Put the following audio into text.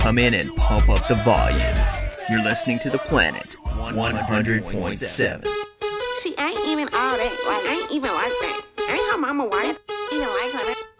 Come in and pump up the volume. You're listening to The Planet 100.7. She ain't even all that. Like, I ain't even like that. Ain't her mama white. Even like her.